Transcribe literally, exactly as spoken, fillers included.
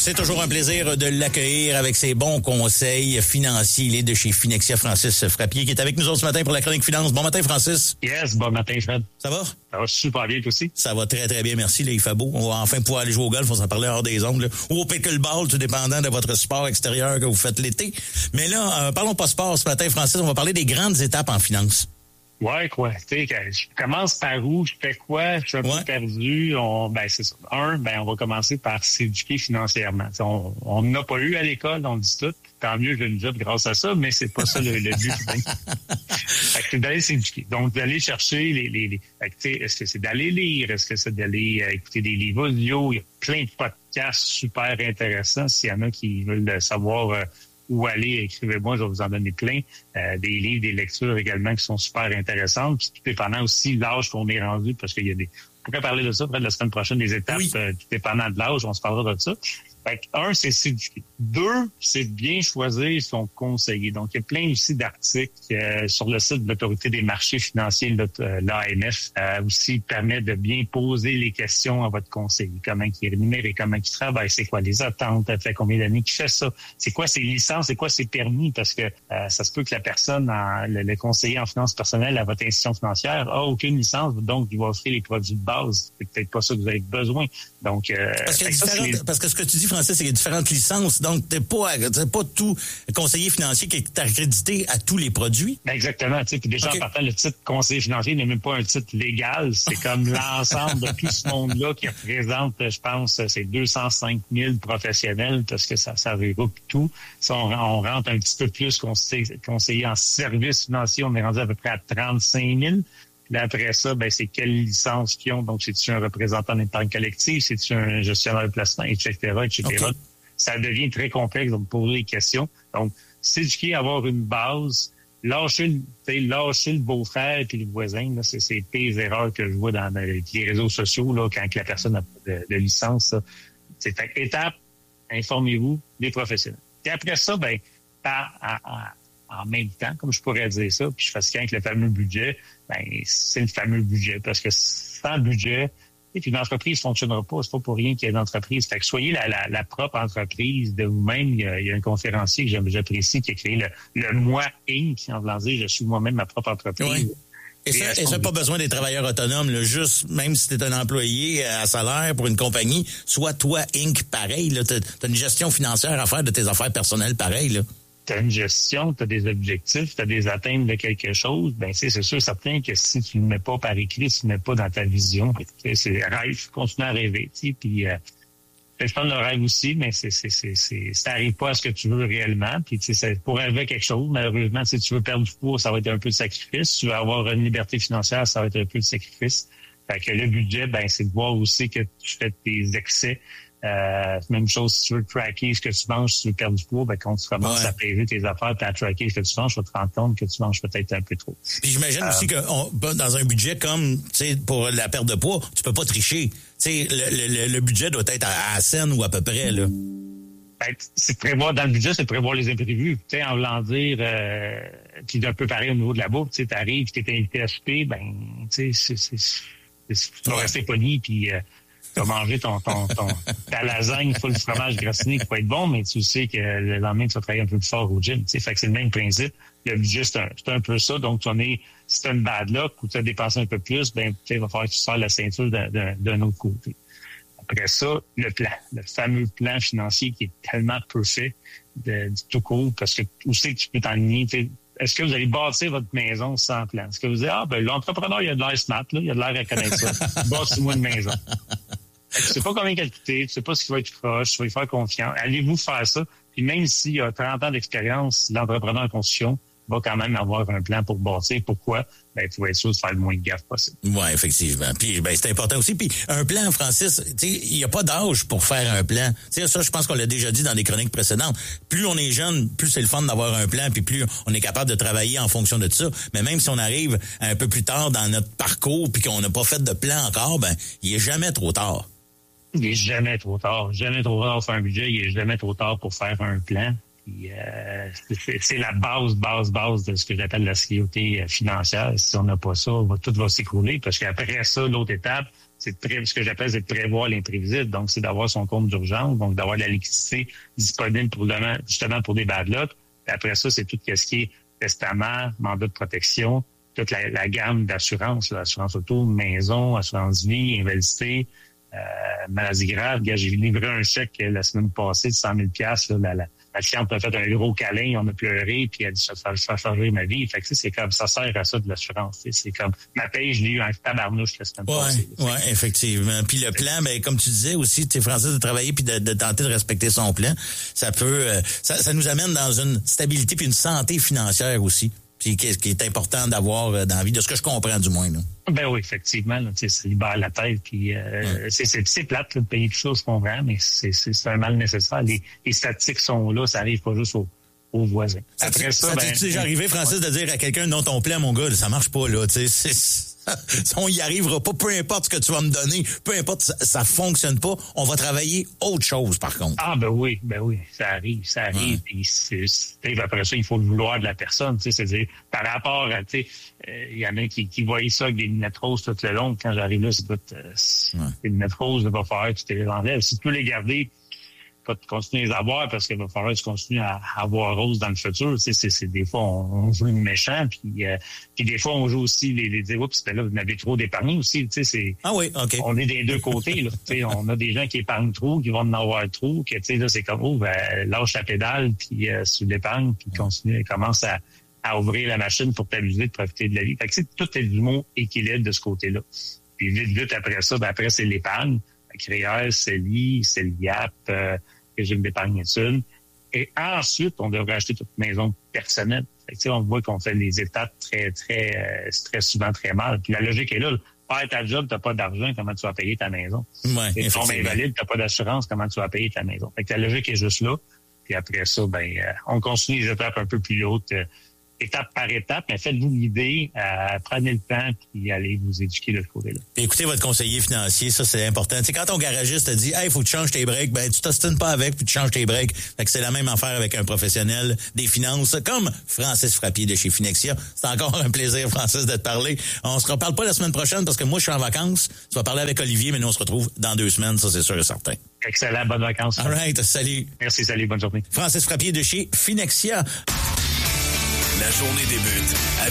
C'est toujours un plaisir de l'accueillir avec ses bons conseils financiers. Il est de chez Finexia, Francis Frappier, qui est avec nous autres ce matin pour la chronique finance. Bon matin, Francis. Yes, bon matin, Fred. Ça va? Ça va super bien, toi aussi? Ça va très, très bien, merci. Là, il fait beau. On va enfin pouvoir aller jouer au golf. On s'en parlait hors des ongles. Ou au pickleball, tout dépendant de votre sport extérieur que vous faites l'été. Mais là, euh, parlons pas sport ce matin, Francis. On va parler des grandes étapes en finance. Ouais, quoi. Tu sais, je commence par où? Je fais quoi? Je suis un ouais. peu perdu. On, ben, c'est ça. Un, ben, on va commencer par s'éduquer financièrement. T'sais, on on n'a pas eu à l'école, on dit tout. Tant mieux, j'ai une job grâce à ça, mais c'est pas ça le, le but. Fait que c'est d'aller s'éduquer. Donc, d'aller chercher les... les, les fait que, est-ce que c'est d'aller lire? Est-ce que c'est d'aller euh, écouter des livres audio? Il y a plein de podcasts super intéressants. S'il y en a qui veulent savoir... Euh, où aller, écrivez-moi, je vais vous en donner plein. Euh, des livres, des lectures également qui sont super intéressantes. Puis tout dépendant aussi de l'âge qu'on est rendu, parce qu'il y a des... On pourrait parler de ça, peut-être la semaine prochaine, des étapes, oui. euh, tout dépendant de l'âge, on se parlera de ça. Fait que, un, c'est s'éduquer. Deux, c'est bien choisir son conseiller. Donc, il y a plein aussi d'articles euh, sur le site de l'Autorité des marchés financiers, l'A M F, euh, aussi permet de bien poser les questions à votre conseiller. Comment il rémunère, comment il travaille, c'est quoi les attentes, ça fait combien d'années qu'il fait ça, c'est quoi ses licences, c'est quoi ses permis, parce que euh, ça se peut que la personne, en, le, le conseiller en finances personnelles à votre institution financière a aucune licence, donc il va offrir les produits de base. C'est peut-être pas ça que vous avez besoin. Donc, euh, parce, que ça, les... parce que ce que tu dis, Francis, c'est qu'il y a différentes licences. Donc, t'es pas, t'es pas tout conseiller financier qui est accrédité à tous les produits. Exactement. Tu sais, puis déjà, okay. En partant, le titre conseiller financier n'est même pas un titre légal. C'est comme l'ensemble de tout ce monde-là qui représente, je pense, c'est deux cent cinq mille professionnels parce que ça, ça regroupe tout. Si on, on rentre un petit peu plus conseiller, conseiller en services financiers, on est rendu à peu près à trente-cinq mille. Puis après ça, ben c'est quelle licence qu'ils ont. Donc, c'est-tu un représentant d'épargne collective, c'est-tu un gestionnaire de placement, et cetera, et cetera. Okay. Ça devient très complexe de me poser des questions. Donc, s'éduquer, avoir une base, lâcher le, lâcher le beau-frère et le voisin, là, c'est, c'est les erreurs que je vois dans les réseaux sociaux là, quand la personne n'a pas de, de licence. Ça. C'est fait, étape, informez-vous des professionnels. Et après ça, ben, à, à, à, en même temps, comme je pourrais dire ça, puis je fais ce avec le fameux budget, ben c'est le fameux budget. Parce que sans budget, et puis une entreprise ne fonctionnera pas. C'est pas pour rien qu'il y ait une entreprise. Fait que soyez la, la, la propre entreprise de vous-même. Il y a, il y a un conférencier que j'apprécie qui a créé le, le Moi Incorporé. En voulant dire, je suis moi-même ma propre entreprise. Oui. Et ça, et ça pas besoin des travailleurs autonomes, là, juste, même si t'es un employé à salaire pour une compagnie, soit toi, Inc, pareil, là, t'as, t'as une gestion financière à faire de tes affaires personnelles, pareil, là. Tu as une gestion, tu as des objectifs, tu as des atteintes de quelque chose, ben c'est sûr certain que si tu ne le mets pas par écrit, si tu ne le mets pas dans ta vision, c'est rêve, continue à rêver, tu sais, puis euh, je parle de rêve aussi, mais c'est c'est c'est c'est ça n'arrive pas à ce que tu veux réellement, puis tu sais, c'est pour rêver quelque chose, malheureusement, si tu veux perdre du poids, ça va être un peu de sacrifice, si tu veux avoir une liberté financière, ça va être un peu de sacrifice. Fait que le budget, ben c'est de voir aussi que tu fais tes excès. Euh, même chose, si tu veux tracker ce que tu manges, si tu veux perdre du poids, ben, quand tu commences ouais. à prélever tes affaires et à tracker ce que tu manges, tu vas te rendre compte que tu manges peut-être un peu trop. Puis j'imagine euh, aussi que on, dans un budget comme, tu sais, pour la perte de poids, tu peux pas tricher. Tu sais, le, le, le budget doit être à, à scène ou à peu près, là. Ben, c'est de prévoir, dans le budget, c'est de prévoir les imprévus. Tu sais, en voulant dire, euh, puis d'un peu pareil au niveau de la bouffe, tu sais, t'arrives, tu t'es invité à souper, ben, tu sais, c'est, c'est, c'est, c'est, tu vas ouais. rester poli, puis euh, tu vas manger ton, ton, ton, ta lasagne full fromage grassiné qui peut être bon, mais tu sais que le lendemain, tu vas travailler un peu plus fort au gym. Tu sais, fait que c'est le même principe. Le budget, c'est un, c'est un peu ça. Donc, tu en es, si tu as une bad luck ou tu as dépensé un peu plus, ben, tu sais, il va falloir que tu sors la ceinture d'un, d'un, d'un autre côté. Après ça, le plan, le fameux plan financier qui est tellement peu fait de, du tout court, parce que où c'est que tu peux t'enligner, tu sais, est-ce que vous allez bâtir votre maison sans plan? Est-ce que vous dites, ah, ben, l'entrepreneur, il a de l'air smart, là, il a de l'air à connaître ça. Bâtis-moi une maison. Tu sais pas combien il va coûter, tu sais pas ce qui va être proche, tu vas y faire confiance. Allez-vous faire ça? Puis même s'il y a trente ans d'expérience, l'entrepreneur en construction va quand même avoir un plan pour bâtir. Pourquoi? Ben, tu vas être sûr de faire le moins de gaffe possible. Oui, effectivement. Puis, ben, c'est important aussi. Puis, un plan, Francis, tu sais, il n'y a pas d'âge pour faire un plan. Tu sais, ça, je pense qu'on l'a déjà dit dans des chroniques précédentes. Plus on est jeune, plus c'est le fun d'avoir un plan, puis plus on est capable de travailler en fonction de ça. Mais même si on arrive un peu plus tard dans notre parcours, puis qu'on n'a pas fait de plan encore, ben, il est jamais trop tard. Il est jamais trop tard. Jamais trop tard pour faire un budget. Il est jamais trop tard pour faire un plan. Puis, euh, c'est, c'est la base, base, base de ce que j'appelle la sécurité financière. Si on n'a pas ça, va, tout va s'écrouler parce qu'après ça, l'autre étape, c'est de pré- ce que j'appelle c'est de prévoir l'imprévisible. Donc, c'est d'avoir son compte d'urgence, donc d'avoir de la liquidité disponible pour demain, justement pour des bad luck. Puis après ça, c'est tout ce qui est testament, mandat de protection, toute la, la gamme d'assurance, là, assurance auto, maison, assurance vie, invalidité, euh, maladie grave. Gars, j'ai livré un chèque la semaine passée de cent mille piastres. Là, la, la, la cliente m'a fait un gros câlin, on a pleuré, puis elle a dit ça, ça, ça a changé ma vie. Fait que c'est comme ça sert à ça de l'assurance. C'est comme ma paye, je l'ai eu en tabarnouche la semaine ouais, passée. Oui, effectivement. Puis le plan, ben comme tu disais aussi, tu es Francis, de travailler puis de, de tenter de respecter son plan, ça peut, euh, ça, ça nous amène dans une stabilité puis une santé financière aussi. Puis qui est, qui est important d'avoir dans la vie, de ce que je comprends du moins. Là. Ben oui, effectivement, là, ça libère la tête. Puis euh, ouais. c'est, c'est, c'est plate là, de payer tout ça, je comprends, mais c'est, c'est, c'est un mal nécessaire. Les, les statistiques sont là, ça arrive pas juste aux, aux voisins. Après ça, ça, ça ben, t'es déjà arrivé, Francis, ouais. de dire à quelqu'un non ton plan, mon gars, ça marche pas là. Tu sais, c'est on y arrivera pas, peu importe ce que tu vas me donner, peu importe, ça, ça fonctionne pas, on va travailler autre chose, par contre. Ah, ben oui, ben oui, ça arrive, ça arrive, puis ouais. c'est, c'est, après ça, il faut le vouloir de la personne, tu sais, c'est-à-dire, par rapport à, tu sais, il euh, y en a qui, qui voyaient ça avec des lunettes roses tout le long, quand j'arrive là, c'est tout, euh, ouais. les lunettes roses, il va falloir que tu te les enlèves. Si tu peux les garder, pas de continuer à les avoir parce qu'il va falloir que tu continues à avoir rose dans le futur. Tu sais, c'est, c'est des fois on, on joue le méchant, puis euh, puis des fois on joue aussi les, les dire oups, là, vous n'avez trop d'épargne aussi. Tu sais, c'est ah oui, ok. On est des deux côtés. Là, tu sais, on a des gens qui épargnent trop, qui vont en avoir trop, que tu sais là c'est comme oh ben lâche la pédale puis euh, sous l'épargne, puis continue, commence à à ouvrir la machine pour t'amuser, de profiter de la vie. Fait que tout est du mot équilibre de ce côté-là. Puis vite vite après ça, ben après c'est l'épargne. Créer, C E L I, C E L I A P, euh, régime d'épargne études. Et ensuite, on devrait acheter toute maison personnelle. Fait que, on voit qu'on fait les étapes très, très, euh, très souvent très mal. Puis la logique est là. Faire ta job, t'as pas d'argent, comment tu vas payer ta maison? Ouais, si tu tombes invalide, t'as pas d'assurance, comment tu vas payer ta maison? Fait que la logique est juste là. Puis après ça, ben, euh, on continue les étapes un peu plus hautes. Euh, étape par étape, mais faites-vous l'idée, euh, prenez le temps puis allez vous éduquer de ce côté-là. Écoutez votre conseiller financier, ça c'est important. Tu sais, quand ton garagiste te dit « Hey, il faut que tu changes tes breaks », ben tu t'ostines pas avec puis tu changes tes breaks. Fait que c'est la même affaire avec un professionnel des finances comme Francis Frappier de chez Finexia. C'est encore un plaisir, Francis, de te parler. On se reparle pas la semaine prochaine parce que moi je suis en vacances. Tu vas parler avec Olivier, mais nous on se retrouve dans deux semaines, ça c'est sûr et certain. Excellent, bonnes vacances. All right, salut. Merci, salut, bonne journée. Francis Frappier de chez Finexia. La journée débute avec